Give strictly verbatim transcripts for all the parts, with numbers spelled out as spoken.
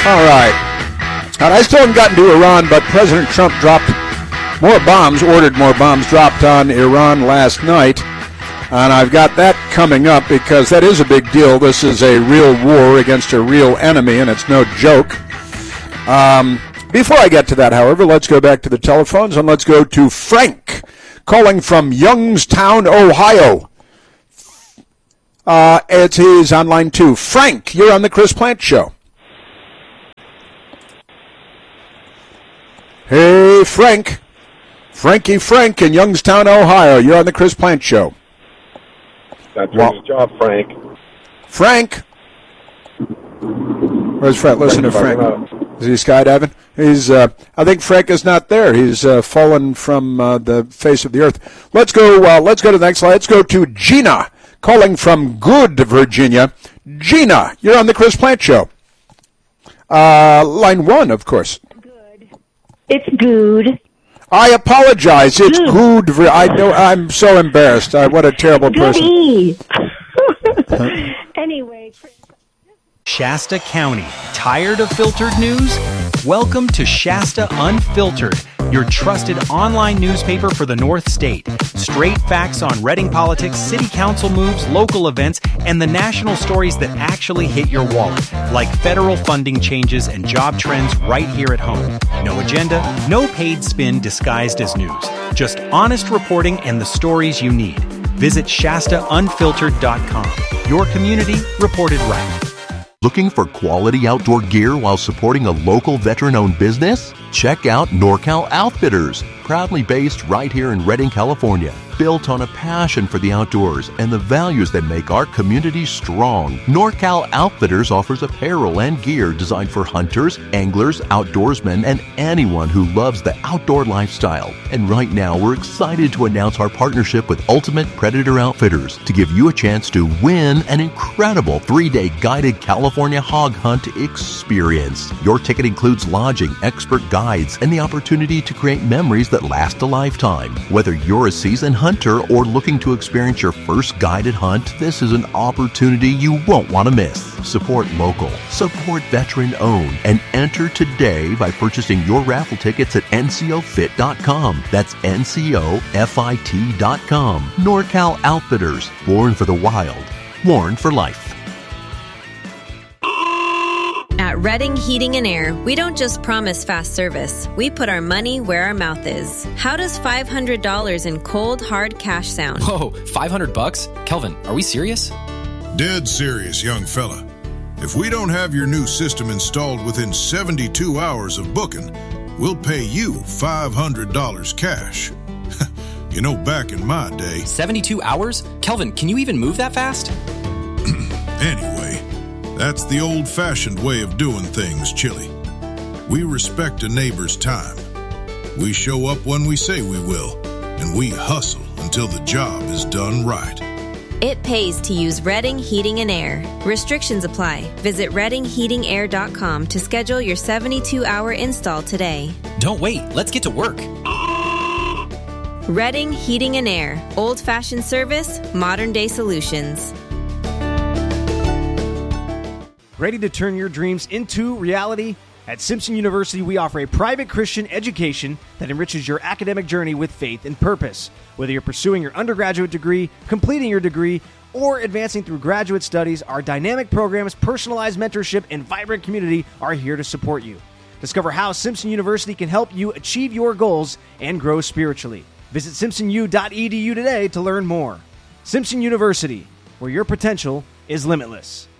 All right. And I still haven't gotten to Iran, but President Trump dropped more bombs, ordered more bombs dropped on Iran last night. And I've got that coming up because that is a big deal. This is a real war against a real enemy, and it's no joke. Um, before I get to that, however, let's go back to the telephones, and let's go to Frank, calling from Youngstown, Ohio. Uh, it's he's on line two. Frank, you're on the Chris Plante Show. Hey, Frank. Frankie Frank in Youngstown, Ohio. You're on the Chris Plante Show. That's well, his job, Frank. Frank? Where's Frank? Listen to Frank. Is he skydiving? He's. Uh, I think Frank is not there. He's uh, fallen from uh, the face of the earth. Let's go. Uh, let's go to the next slide. Let's go to Gina, calling from Good, Virginia. Gina, you're on the Chris Plante Show. Uh, line one, of course. Good. It's good. I apologize. It's good. good. I know. I'm so embarrassed. I, what a terrible Goody. person. Anyway. Shasta County. Tired of filtered news? Welcome to Shasta Unfiltered, your trusted online newspaper for the North State. Straight facts on Reading politics, city council moves, local events, and the national stories that actually hit your wallet, like federal funding changes and job trends right here at home. No agenda, no paid spin disguised as news. Just honest reporting and the stories you need. Visit Shasta Unfiltered dot com. Your community reported right. Looking for quality outdoor gear while supporting a local veteran-owned business? Check out NorCal Outfitters, proudly based right here in Redding, California. Built on a passion for the outdoors and the values that make our community strong, NorCal Outfitters offers apparel and gear designed for hunters, anglers, outdoorsmen, and anyone who loves the outdoor lifestyle. And right now, we're excited to announce our partnership with Ultimate Predator Outfitters to give you a chance to win an incredible three-day guided California hog hunt experience. Your ticket includes lodging, expert guides, and the opportunity to create memories that last a lifetime. Whether you're a seasoned hunter or looking to experience your first guided hunt, this is an opportunity you won't want to miss. Support local, support veteran-owned, and enter today by purchasing your raffle tickets at N C O fit dot com. That's N C O fit dot com. NorCal Outfitters, born for the wild, worn for life. At Redding Heating and Air, we don't just promise fast service. We put our money where our mouth is. How does five hundred dollars in cold, hard cash sound? Whoa, five hundred bucks? Kelvin, are we serious? Dead serious, young fella. If we don't have your new system installed within seventy-two hours of booking, we'll pay you five hundred dollars cash. You know, back in my day... seventy-two hours? Kelvin, can you even move that fast? Anyway... That's the old-fashioned way of doing things, Chili. We respect a neighbor's time. We show up when we say we will, and we hustle until the job is done right. It pays to use Redding Heating and Air. Restrictions apply. Visit redding heating air dot com to schedule your seventy-two hour install today. Don't wait. Let's get to work. Redding Heating and Air. Old-fashioned service, modern-day solutions. Ready to turn your dreams into reality? At Simpson University, we offer a private Christian education that enriches your academic journey with faith and purpose. Whether you're pursuing your undergraduate degree, completing your degree, or advancing through graduate studies, our dynamic programs, personalized mentorship, and vibrant community are here to support you. Discover how Simpson University can help you achieve your goals and grow spiritually. Visit simpson u dot e d u today to learn more. Simpson University, where your potential is limitless.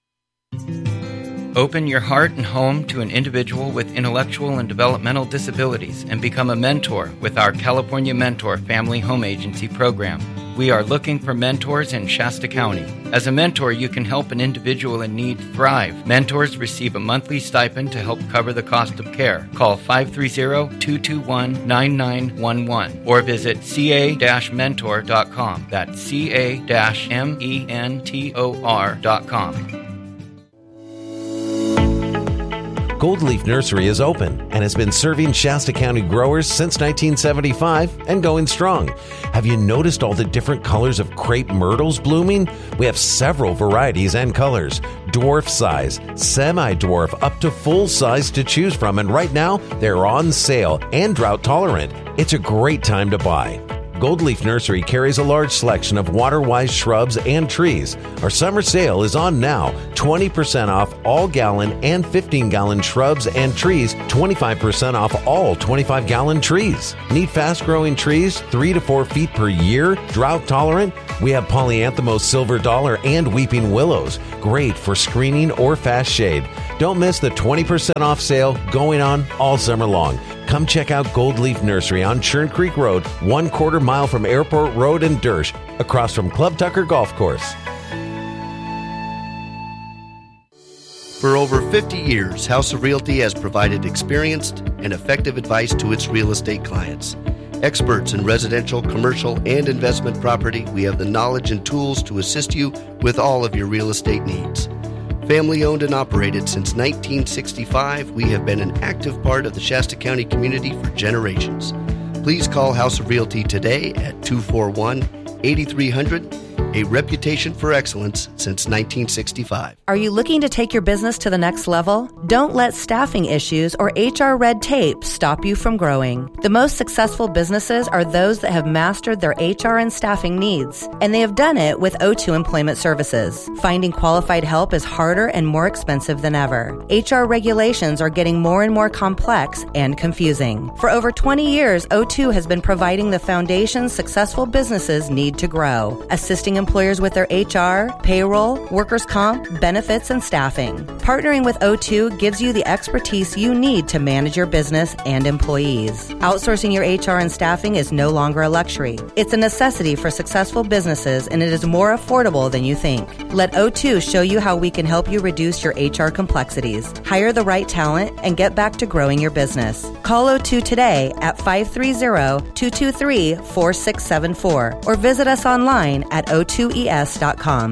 Open your heart and home to an individual with intellectual and developmental disabilities and become a mentor with our California Mentor Family Home Agency program. We are looking for mentors in Shasta County. As a mentor, you can help an individual in need thrive. Mentors receive a monthly stipend to help cover the cost of care. Call five three zero, two two one, nine nine one one or visit c a dash mentor dot com. That's c a dash mentor dot com. Gold Leaf Nursery is open and has been serving Shasta County growers since nineteen seventy-five and going strong. Have you noticed all the different colors of crepe myrtles blooming? We have several varieties and colors, dwarf size, semi-dwarf, up to full size to choose from, and right now they're on sale and drought tolerant. It's a great time to buy. Gold Leaf Nursery carries a large selection of water-wise shrubs and trees. Our summer sale is on now. twenty percent off all gallon and fifteen gallon shrubs and trees. twenty-five percent off all twenty-five gallon trees. Need fast-growing trees, three to four feet per year, drought tolerant? We have Polyanthemos silver dollar and weeping willows. Great for screening or fast shade. Don't miss the twenty percent off sale going on all summer long. Come check out Gold Leaf Nursery on Churn Creek Road, one quarter mile from Airport Road in Dersh, across from Club Tucker Golf Course. For over fifty years, House of Realty has provided experienced and effective advice to its real estate clients. Experts in residential, commercial, and investment property, we have the knowledge and tools to assist you with all of your real estate needs. Family owned and operated since nineteen sixty-five, we have been an active part of the Shasta County community for generations. Please call House of Realty today at two four one, eight three hundred, a reputation for excellence since nineteen sixty-five. Are you looking to take your business to the next level? Don't let staffing issues or H R red tape stop you from growing. The most successful businesses are those that have mastered their H R and staffing needs, and they have done it with O two Employment Services. Finding qualified help is harder and more expensive than ever. H R regulations are getting more and more complex and confusing. For over twenty years, O two has been providing the foundation successful businesses need to grow, assisting employers with their H R, payroll, workers' comp, benefits, and staffing. Partnering with O two gives you the expertise you need to manage your business and employees. Outsourcing your H R and staffing is no longer a luxury. It's a necessity for successful businesses, and it is more affordable than you think. Let O two show you how we can help you reduce your H R complexities, hire the right talent, and get back to growing your business. Call O two today at five three zero, two two three, four six seven four or visit us online at O two E S dot com.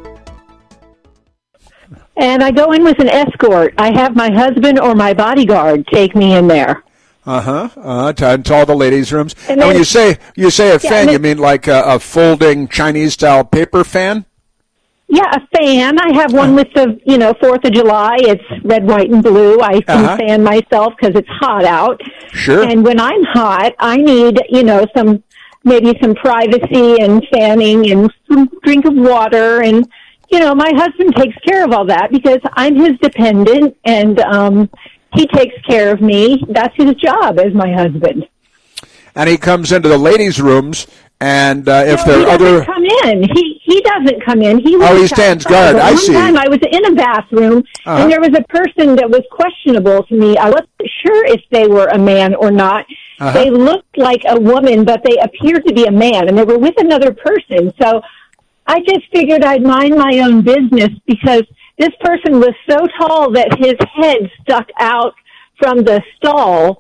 And I go in with an escort. I have my husband or my bodyguard take me in there. Uh-huh. Uh, to, to all the ladies' rooms. And, and then, when you say you say a yeah, fan, then, you mean like a, a folding Chinese-style paper fan? Yeah, a fan. I have one with the, you know, fourth of July. It's red, white, and blue. I can uh-huh. fan myself because it's hot out. Sure. And when I'm hot, I need, you know, some, maybe some privacy and fanning and some drink of water. And, you know, my husband takes care of all that because I'm his dependent, and um, he takes care of me. That's his job as my husband. And he comes into the ladies' rooms, and uh, if no, there he are other... come in. He he doesn't come in. He oh, he stands guard. One I see. One time I was in a bathroom, uh-huh. and there was a person that was questionable to me. I wasn't sure if they were a man or not. Uh-huh. They looked like a woman, but they appeared to be a man, and they were with another person. So I just figured I'd mind my own business because this person was so tall that his head stuck out from the stall,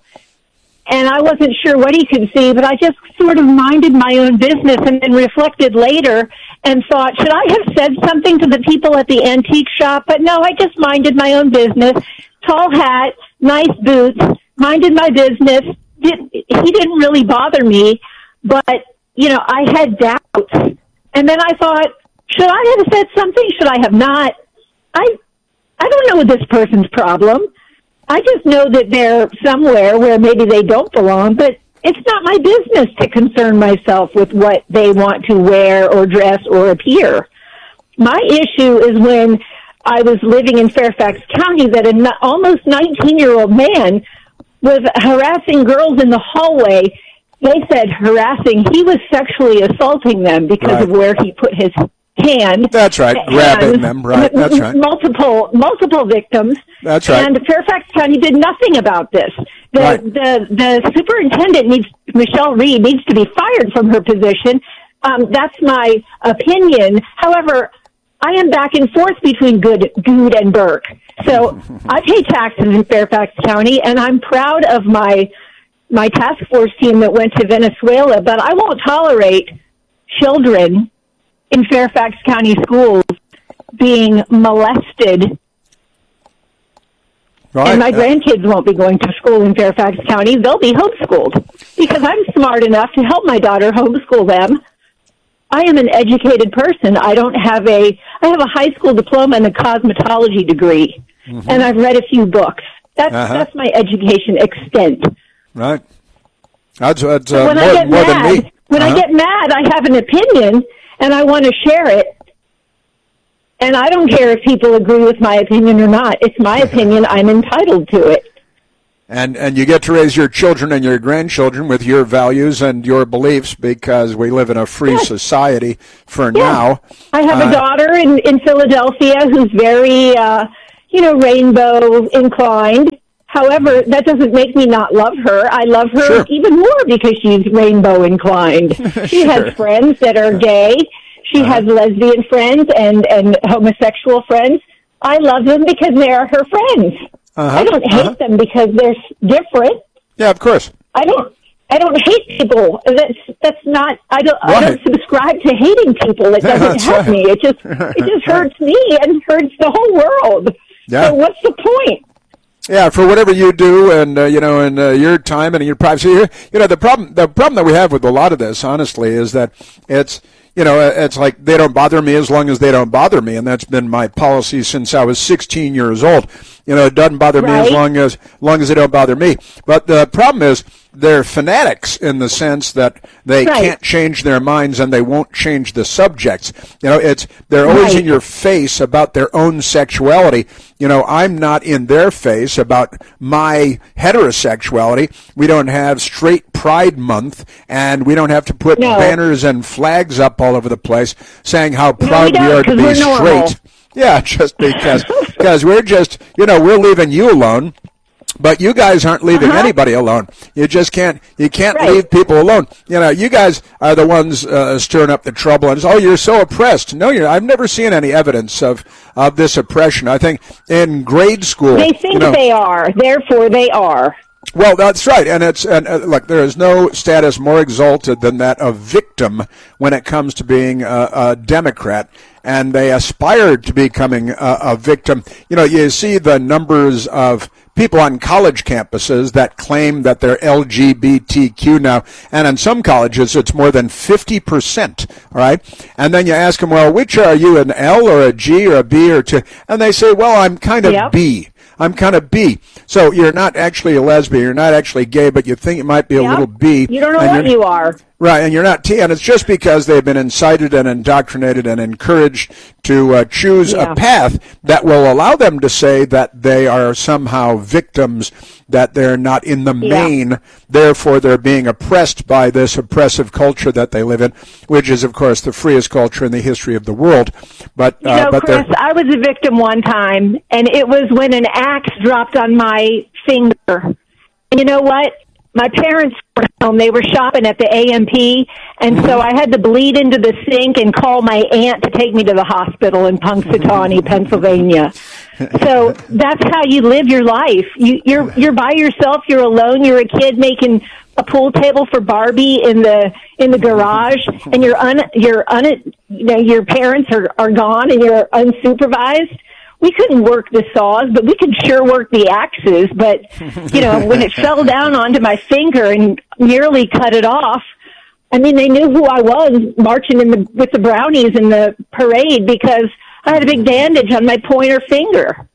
and I wasn't sure what he could see, but I just sort of minded my own business and then reflected later and thought, should I have said something to the people at the antique shop? But no, I just minded my own business. Tall hat, nice boots, minded my business. Did, he didn't really bother me, but, you know, I had doubts. And then I thought, should I have said something? Should I have not? I I don't know this person's problem. I just know that they're somewhere where maybe they don't belong, but it's not my business to concern myself with what they want to wear or dress or appear. My issue is when I was living in Fairfax County that an almost nineteen-year-old man was harassing girls in the hallway. They said harassing. He was sexually assaulting them because right. of where he put his hand. That's right, grabbing them, right, that's right. Multiple, multiple victims. That's right. And Fairfax County did nothing about this. The, right. the, the superintendent needs, Michelle Reed, needs to be fired from her position. Um, that's my opinion. However, I am back and forth between Good, Good and Burke. So I pay taxes in Fairfax County, and I'm proud of my my task force team that went to Venezuela, but I won't tolerate children in Fairfax County schools being molested Right. And my grandkids won't be going to school in Fairfax County. They'll be homeschooled because I'm smart enough to help my daughter homeschool them. I am an educated person. I don't have a, I have a high school diploma and a cosmetology degree. Mm-hmm. And I've read a few books. That's, uh-huh. that's my education extent. Right. That's, that's so uh, when more, I get more mad, than me. When uh-huh. I get mad, I have an opinion and I want to share it. And I don't care if people agree with my opinion or not. It's my opinion. I'm entitled to it. And and you get to raise your children and your grandchildren with your values and your beliefs because we live in a free yes. society for yes. now. I have uh, a daughter in, in Philadelphia who's very, uh, you know, rainbow inclined. However, that doesn't make me not love her. I love her sure. even more because she's rainbow inclined. She sure. has friends that are gay. She uh-huh. has lesbian friends and, and homosexual friends. I love them because they are her friends. Uh-huh. I don't hate uh-huh. them because they're different. Yeah, of course. I don't. I don't hate people. That's that's not. I don't. Right. I don't subscribe to hating people. It doesn't help right. me. It just it just hurts me and hurts the whole world. Yeah. So what's the point? Yeah, for whatever you do, and uh, you know, in uh, your time and in your privacy, you know, the problem the problem that we have with a lot of this, honestly, is that it's. You know, it's like they don't bother me as long as they don't bother me, and that's been my policy since I was sixteen years old. You know, it doesn't bother right. me as long as long as they don't bother me. But the problem is they're fanatics in the sense that they right. can't change their minds and they won't change the subjects. You know, it's they're always right. in your face about their own sexuality. You know, I'm not in their face about my heterosexuality. We don't have straight Pride Month, and we don't have to put no. banners and flags up all over the place saying how proud no, we, we are to be straight. Yeah, just because because we're just, you know, we're leaving you alone. But you guys aren't leaving uh-huh. anybody alone. You just can't. You can't right. leave people alone. You know, you guys are the ones uh, stirring up the trouble. And oh, you're so oppressed. No, you're. I've never seen any evidence of of this oppression. I think in grade school, they think you know, they are. Therefore, they are. Well, that's right, and it's and uh, look, there is no status more exalted than that of victim when it comes to being a, a Democrat, and they aspired to becoming a, a victim. You know, you see the numbers of people on college campuses that claim that they're L G B T Q now, and in some colleges it's more than fifty percent, all right? And then you ask them, well, which are you, an L or a G or a B or two? And they say, well, I'm kind of yep. B. I'm kind of B. So you're not actually a lesbian, you're not actually gay, but you think you might be a yep. little B. You don't know what you are. Right, and you're not T, and it's just because they've been incited and indoctrinated and encouraged to uh, choose yeah. a path that will allow them to say that they are somehow victims, that they're not in the yeah. main, therefore they're being oppressed by this oppressive culture that they live in, which is, of course, the freest culture in the history of the world. But, you uh, know, but Chris, I was a victim one time, and it was when an axe dropped on my finger. And you know what? My parents were home. They were shopping at the A M P, and so I had to bleed into the sink and call my aunt to take me to the hospital in Punxsutawney, Pennsylvania. So that's how you live your life. You, you're you're by yourself. You're alone. You're a kid making a pool table for Barbie in the in the garage, and you're un you're un you know your parents are are gone, and you're unsupervised. We couldn't work the saws, but we could sure work the axes. But, you know, when it fell down onto my finger and nearly cut it off, I mean, they knew who I was marching in the, with the Brownies in the parade because I had a big bandage on my pointer finger.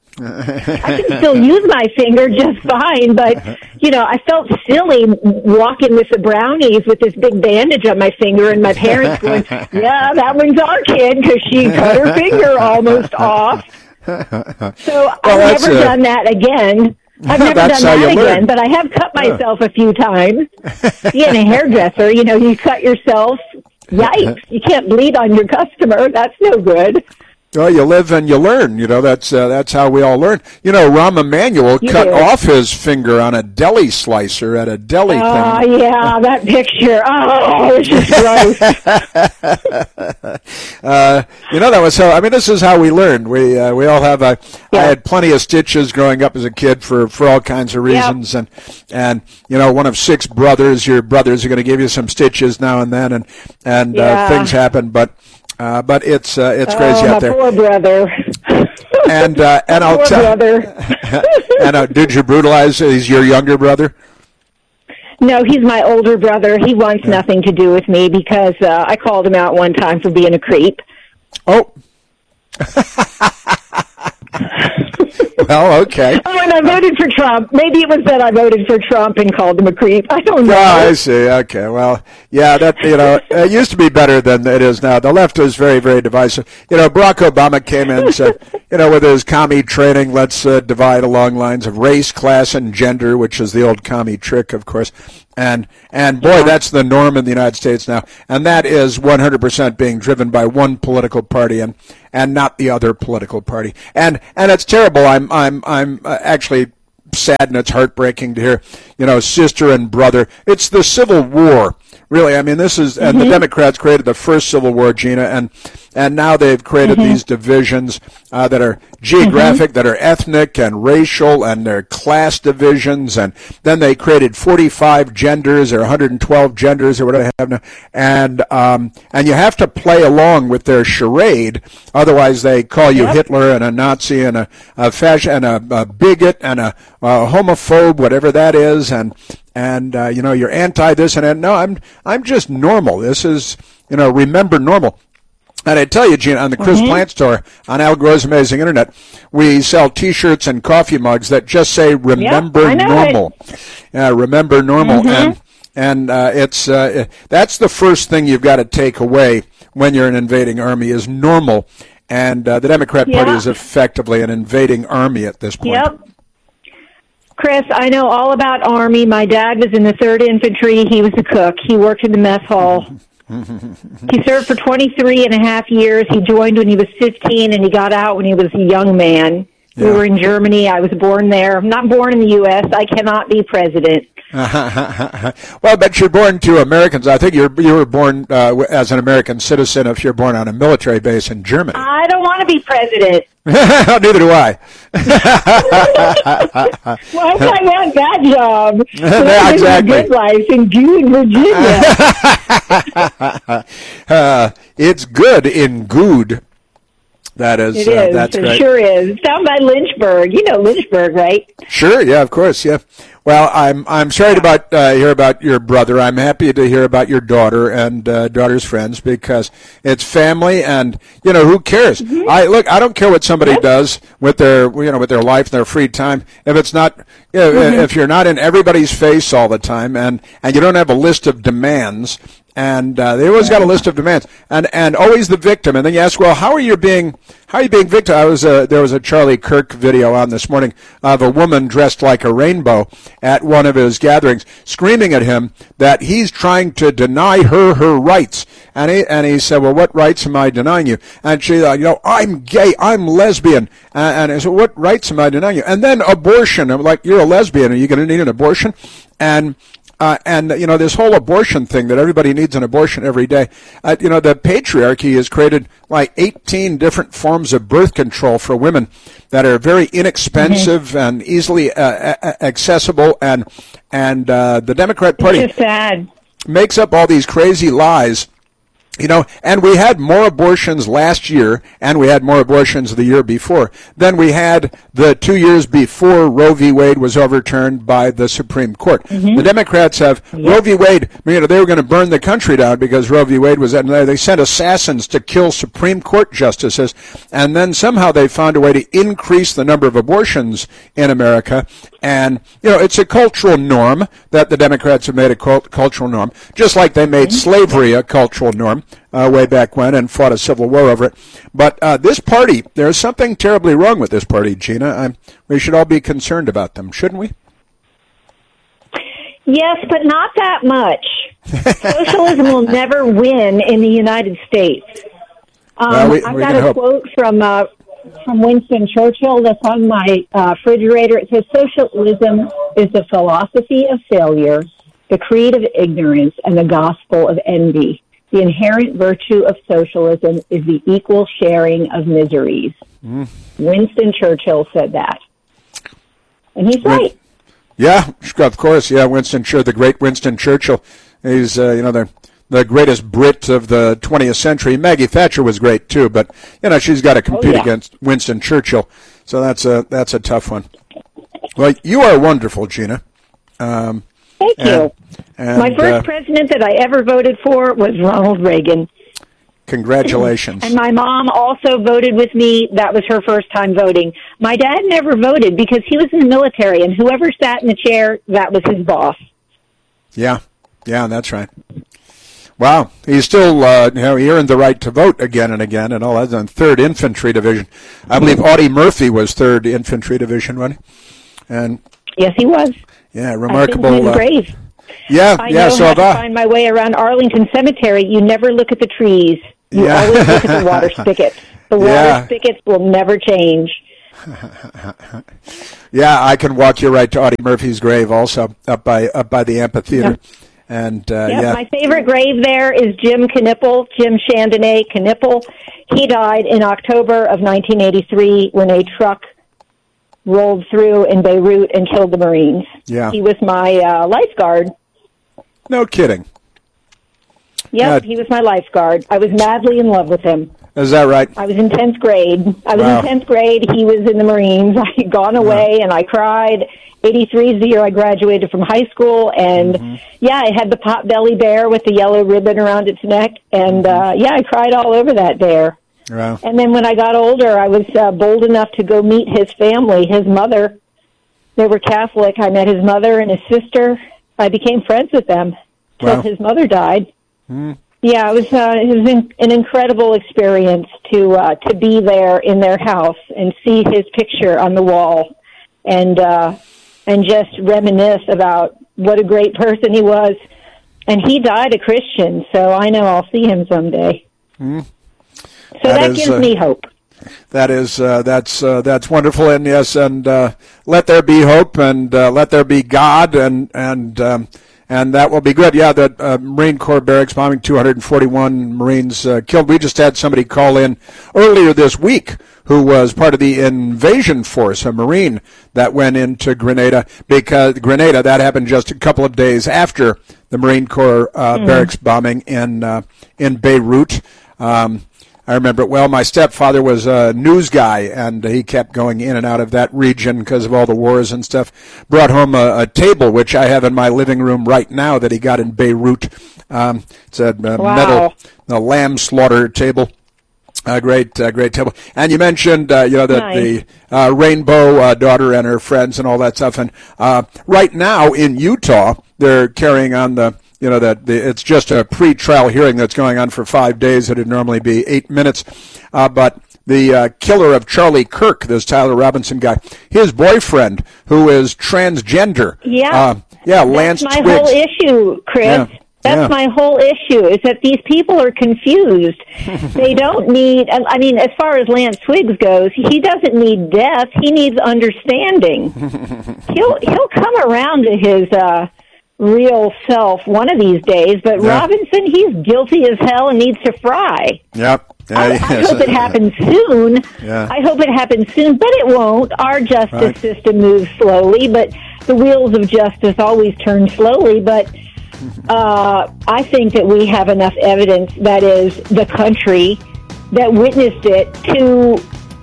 I can still use my finger just fine, but, you know, I felt silly walking with the Brownies with this big bandage on my finger, and my parents going, yeah, that one's our kid because she cut her finger almost off. So well, I've never uh, done that again. I've never done that again, learn. But I have cut myself a few times. Being a hairdresser, you know, you cut yourself. Yikes! You can't bleed on your customer. That's no good. Well, you live and you learn. You know, that's uh, that's how we all learn. You know, Rahm Emanuel you cut do. off his finger on a deli slicer at a deli thing. Oh, yeah, that picture. Oh, it's just gross. uh, you know, that was so. I mean, this is how we learned. We uh, we all have a. Yeah. I had plenty of stitches growing up as a kid for, for all kinds of reasons, yep. and and you know, one of six brothers. Your brothers are going to give you some stitches now and then, and and yeah. uh, things happen, but. Uh, but it's uh, it's oh, crazy out there. My poor brother. and uh, and I'll tell. And uh, did you brutalize? He's your younger brother? No, he's my older brother. He wants yeah. nothing to do with me because uh, I called him out one time for being a creep. Oh. Well, okay. Oh, and I voted for Trump. Maybe it was that I voted for Trump and called him a creep. I don't know. Oh, I see. Okay. Well, yeah, that, you know, it used to be better than it is now. The left is very, very divisive. You know, Barack Obama came in and said, you know, with his commie training, let's uh, divide along lines of race, class, and gender, which is the old commie trick, of course. And, and boy, yeah. that's the norm in the United States now. And that is one hundred percent being driven by one political party and, and not the other political party. And, and it's terrible. I'm, I'm, I'm uh, actually sad and it's heartbreaking to hear, you know, sister and brother. It's the Civil War. Really, I mean, this is, and mm-hmm. the Democrats created the first Civil War, Gina, and and now they've created mm-hmm. these divisions uh, that are geographic, mm-hmm. that are ethnic and racial, and they're class divisions, and then they created forty-five genders or one hundred twelve genders or whatever they have now, and um, and you have to play along with their charade, otherwise they call you yep. Hitler and a Nazi and a, a fascist and a, a bigot and a, a homophobe, whatever that is, and. And, uh, you know, you're anti this and that. No, I'm I'm just normal. This is, you know, remember normal. And I tell you, Gina, on the Chris mm-hmm. Plant store, on Al Gro's Amazing Internet, we sell T-shirts and coffee mugs that just say, remember yep, normal. Yeah, remember normal. Mm-hmm. And and uh, it's uh, that's the first thing you've got to take away when you're an invading army is normal. And uh, the Democrat yep. Party is effectively an invading army at this point. Yep. Chris, I know all about Army. My dad was in the third Infantry. He was a cook. He worked in the mess hall. He served for twenty-three and a half years. He joined when he was fifteen, and he got out when he was a young man. Yeah. We were in Germany. I was born there. I'm not born in the U S I cannot be president. Well, but you're born to Americans. I think you're you were born uh, as an American citizen if you're born on a military base in Germany. I don't want to be president. Neither do I. Why would I want that job? Yeah, exactly. Good life in Good, Virginia. uh, it's good in Good. That is, it uh, is. That's it great. Sure is. It's down by Lynchburg. You know Lynchburg, right? Sure. Yeah. Of course. Yeah. Well, I'm I'm sorry about uh, hear about your brother. I'm happy to hear about your daughter and uh, daughter's friends because it's family, and you know who cares. Mm-hmm. I look. I don't care what somebody yep. does with their you know with their life and their free time. If it's not, you know, mm-hmm. if you're not in everybody's face all the time, and and you don't have a list of demands. And uh, they always got a list of demands, and and always the victim. And then you ask, well, how are you being how are you being victim? I was uh, there was a Charlie Kirk video on this morning of a woman dressed like a rainbow at one of his gatherings, screaming at him that he's trying to deny her her rights. And he and he said, well, what rights am I denying you? And she, uh, you know, I'm gay, I'm lesbian. Uh, and I said, what rights am I denying you? And then abortion. I'm like, you're a lesbian, are you going to need an abortion? And Uh, and, you know, this whole abortion thing that everybody needs an abortion every day, uh, you know, the patriarchy has created like eighteen different forms of birth control for women that are very inexpensive mm-hmm. and easily uh, accessible. And and uh, the Democrat Party it's just sad. makes up all these crazy lies. You know, and we had more abortions last year, and we had more abortions the year before than we had the two years before Roe v. Wade was overturned by the Supreme Court. Mm-hmm. The Democrats have yep. Roe v. Wade. You know, they were going to burn the country down because Roe v. Wade was. And they sent assassins to kill Supreme Court justices, and then somehow they found a way to increase the number of abortions in America. And you know, it's a cultural norm that the Democrats have made a cult- cultural norm, just like they made mm-hmm. slavery a cultural norm. Uh, way back when and fought a civil war over it. But uh, this party, there's something terribly wrong with this party, Gina. I'm, we should all be concerned about them, shouldn't we? Yes, but not that much. Socialism will never win in the United States. Um, well, we, I've we got a hope. quote from uh, from Winston Churchill that's on my uh, refrigerator. It says, socialism is the philosophy of failure, the creed of ignorance, and the gospel of envy. The inherent virtue of socialism is the equal sharing of miseries. Mm. Winston Churchill said that. And he's right. Yeah, of course. Yeah, Winston Churchill, the great Winston Churchill. He's, uh, you know, the the greatest Brit of the twentieth century. Maggie Thatcher was great too, but you know she's got to compete oh, yeah. against Winston Churchill, so that's a that's a tough one. Well, you are wonderful, Gina. Um, Thank and, you. And, My first uh, president that I ever voted for was Ronald Reagan. Congratulations. And my mom also voted with me. That was her first time voting. My dad never voted because he was in the military, and whoever sat in the chair, that was his boss. Yeah, yeah, that's right. Wow, he's still, uh, you know, he earned the right to vote again and again, and all that's on third Infantry Division. I believe Audie Murphy was third Infantry Division, wasn't he? And yes, he was. Yeah, remarkable. I've been to his uh, grave. Yeah, I yeah, know so how have to I. find my way around Arlington Cemetery. You never look at the trees. You Yeah. always look at the water spigots. The water Yeah. spigots will never change. Yeah, I can walk you right to Audie Murphy's grave also, up by up by the amphitheater. Yep. And, uh, Yep, yeah. my favorite grave there is Jim Knipple, Jim Chandonnet Knipple. He died in October of nineteen eighty-three when a truck rolled through in Beirut and killed the Marines. Yeah. He was my uh, lifeguard. No kidding. Yep, Uh, he was my lifeguard. I was madly in love with him. Is that right? I was in tenth grade. I was Wow. in tenth grade. He was in the Marines. I had gone away, and I cried. eighty-three is the year I graduated from high school, and Mm-hmm. yeah, I had the pot-belly bear with the yellow ribbon around its neck, and uh, yeah, I cried all over that bear. Wow. And then when I got older, I was uh, bold enough to go meet his family, his mother. They were Catholic. I met his mother and his sister. I became friends with them till Wow. his mother died. Mm. Yeah, it was uh, it was in, an incredible experience to uh, to be there in their house and see his picture on the wall, and uh, and just reminisce about what a great person he was. And he died a Christian, so I know I'll see him someday. Mm. So that, is, gives uh, me hope. That is uh, that's uh, that's wonderful, and yes, and uh, let there be hope, and uh, let there be God, and and um, and that will be good. Yeah, the uh, Marine Corps barracks bombing, two hundred forty-one Marines uh, killed. We just had somebody call in earlier this week who was part of the invasion force, a Marine that went into Grenada, because Grenada, that happened just a couple of days after the Marine Corps uh, mm. barracks bombing in uh, in Beirut. Um, I remember it well. My stepfather was a news guy, and he kept going in and out of that region because of all the wars and stuff. Brought home a, a table, which I have in my living room right now, that he got in Beirut. Um, it's a, a wow. metal a lamb slaughter table. A great, uh, great table. And you mentioned, uh, you know, the, nice. the uh, Rainbow uh, daughter and her friends and all that stuff. And uh, right now in Utah, they're carrying on the, you know, that the, it's just a pre-trial hearing that's going on for five days. It'd normally be eight minutes. Uh, but the uh, killer of Charlie Kirk, this Tyler Robinson guy, his boyfriend, who is transgender. Yeah. Uh, yeah, Lance That's my Twiggs. whole issue, Chris. Yeah. That's Yeah. my whole issue, is that these people are confused. They don't need, I mean, as far as Lance Twiggs goes, he doesn't need death. He needs understanding. he'll he'll come around to his uh, real self one of these days, but Yeah. Robinson, he's guilty as hell and needs to fry. Yep. Yeah, I, I yes. hope it happens soon. Yeah. I hope it happens soon, but it won't. Our justice Right. system moves slowly, but the wheels of justice always turn slowly. But uh, I think that we have enough evidence, that is, the country that witnessed it, to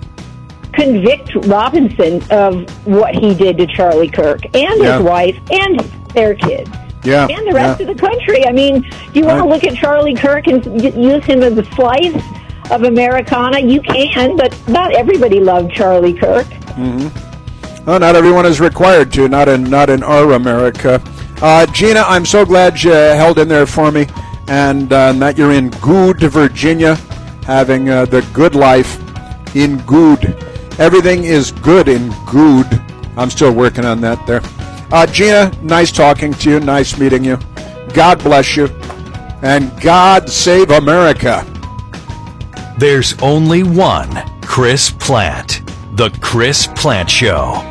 convict Robinson of what he did to Charlie Kirk and Yeah. his wife and their kids. Yeah. And the rest yeah. of the country. I mean, you want to Right. look at Charlie Kirk and y- use him as a slice of Americana? You can, but not everybody loved Charlie Kirk. Mm-hmm. Oh, not everyone is required to. Not in not in our America. Uh, Gina, I'm so glad you held in there for me, and uh, that you're in Good, Virginia, having uh, the good life in Good. Everything is good in Good. I'm still working on that there. Uh, Gina, nice talking to you. Nice meeting you. God bless you. And God save America. There's only one Chris Plant. The Chris Plant Show.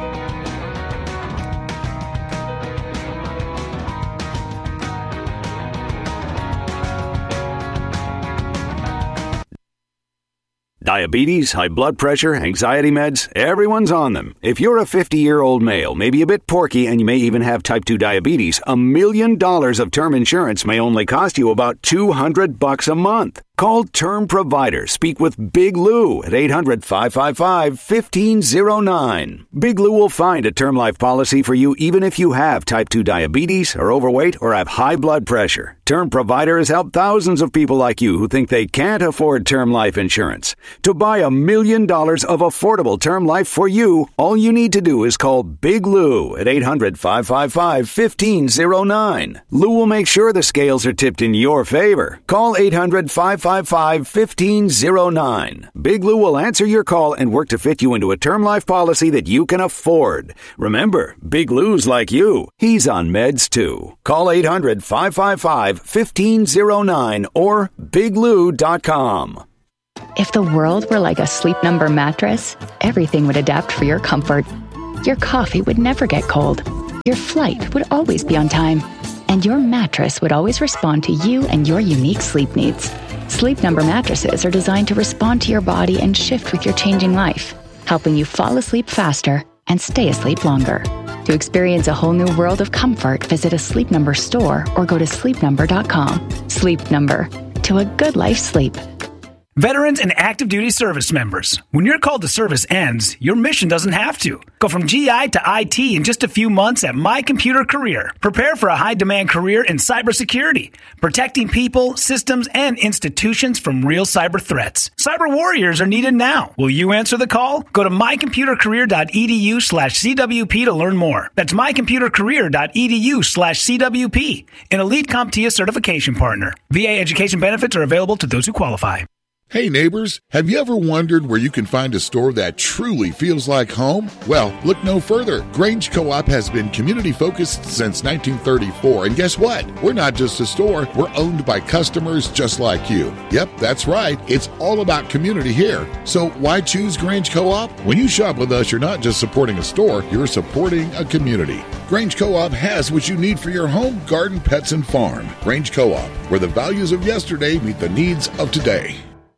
Diabetes, high blood pressure, anxiety meds, everyone's on them. If you're a fifty-year-old male, maybe a bit porky, and you may even have type two diabetes, a million dollars of term insurance may only cost you about two hundred bucks a month. Call Term Provider. Speak with Big Lou at eight hundred, five five five, one five zero nine. Big Lou will find a term life policy for you even if you have type two diabetes, are overweight, or have high blood pressure. Term Provider has helped thousands of people like you who think they can't afford term life insurance. To buy a million dollars of affordable term life for you, all you need to do is call Big Lou at eight hundred, five five five, one five zero nine. Lou will make sure the scales are tipped in your favor. Call eight hundred, five five five, one five zero nine. Big Lou will answer your call and work to fit you into a term life policy that you can afford. Remember, Big Lou's like you. He's on meds too. Call eight hundred, five five five, one five zero nine or big lou dot com. If the world were like a Sleep Number mattress, everything would adapt for your comfort. Your coffee would never get cold. Your flight would always be on time. And your mattress would always respond to you and your unique sleep needs. Sleep Number mattresses are designed to respond to your body and shift with your changing life, helping you fall asleep faster and stay asleep longer. To experience a whole new world of comfort, visit a Sleep Number store or go to sleep number dot com. Sleep Number. To a good life sleep. Veterans and active duty service members, when your call to service ends, your mission doesn't have to. Go from G I to I T in just a few months at My Computer Career. Prepare for a high-demand career in cybersecurity, protecting people, systems, and institutions from real cyber threats. Cyber warriors are needed now. Will you answer the call? Go to my computer career dot e d u slash c w p to learn more. That's my computer career dot e d u slash c w p, an elite CompTIA certification partner. V A education benefits are available to those who qualify. Hey neighbors, have you ever wondered where you can find a store that truly feels like home? Well, look no further. Grange Co-op has been community focused since nineteen thirty-four, and guess what? We're not just a store, we're owned by customers just like you. Yep, that's right. It's all about community here. So why choose Grange Co-op? When you shop with us, you're not just supporting a store, you're supporting a community. Grange Co-op has what you need for your home, garden, pets, and farm. Grange Co-op, where the values of yesterday meet the needs of today.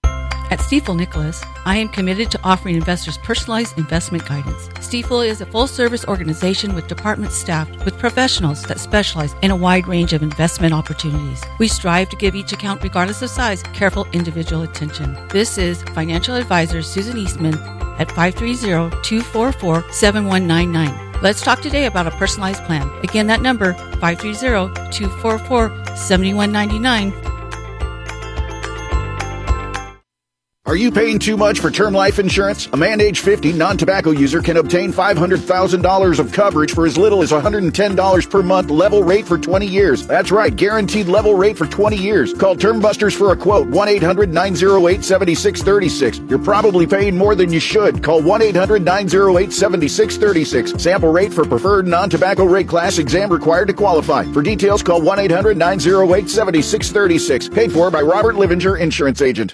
At Stifel Nicholas, I am committed to offering investors personalized investment guidance. Stifel is a full-service organization with departments staffed with professionals that specialize in a wide range of investment opportunities. We strive to give each account, regardless of size, careful individual attention. This is Financial Advisor Susan Eastman at five three zero, two four four, seven one nine nine. Let's talk today about a personalized plan. Again, that number, five three zero, two four four, seven one nine nine. Are you paying too much for term life insurance? A man age fifty non-tobacco user can obtain five hundred thousand dollars of coverage for as little as one hundred ten dollars per month, level rate for twenty years. That's right, guaranteed level rate for twenty years. Call Term Busters for a quote, one eight hundred, nine oh eight, seven six three six. You're probably paying more than you should. Call one eight hundred, nine oh eight, seven six three six. Sample rate for preferred non-tobacco rate class, exam required to qualify. For details, call one eight hundred, nine oh eight, seven six three six. Paid for by Robert Livinger, Insurance Agent.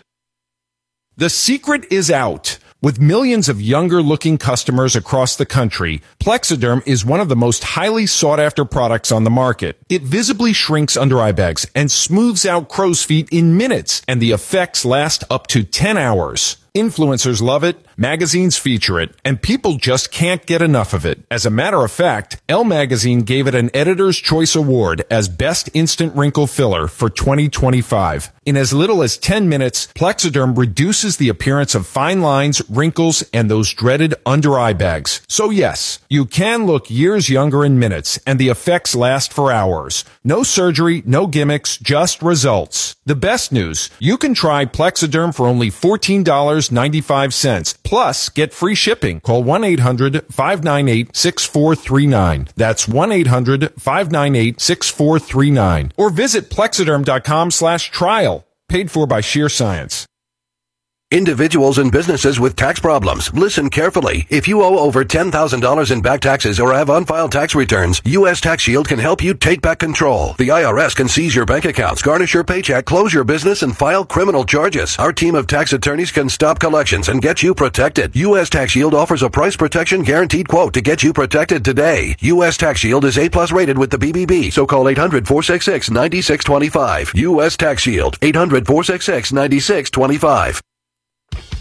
The secret is out. With millions of younger-looking customers across the country, Plexiderm is one of the most highly sought-after products on the market. It visibly shrinks under-eye bags and smooths out crow's feet in minutes, and the effects last up to ten hours. Influencers love it, magazines feature it, and people just can't get enough of it. As a matter of fact, Elle Magazine gave it an Editor's Choice Award as Best Instant Wrinkle Filler for twenty twenty-five. In as little as ten minutes, Plexiderm reduces the appearance of fine lines, wrinkles, and those dreaded under-eye bags. So yes, you can look years younger in minutes, and the effects last for hours. No surgery, no gimmicks, just results. The best news, you can try Plexiderm for only fourteen dollars and ninety-five cents. Plus, get free shipping. Call one eight hundred, five nine eight, six four three nine. That's one eight hundred, five nine eight, six four three nine. Or visit plexiderm.com slash trial. Paid for by Sheer Science. Individuals and businesses with tax problems, listen carefully. If you owe over ten thousand dollars in back taxes or have unfiled tax returns, U S Tax Shield can help you take back control. The I R S can seize your bank accounts, garnish your paycheck, close your business, and file criminal charges. Our team of tax attorneys can stop collections and get you protected. U S Tax Shield offers a price protection guaranteed quote to get you protected today. U S Tax Shield is A plus rated with the B B B, so call eight hundred, four six six, nine six two five. U S Tax Shield, eight hundred, four six six, nine six two five.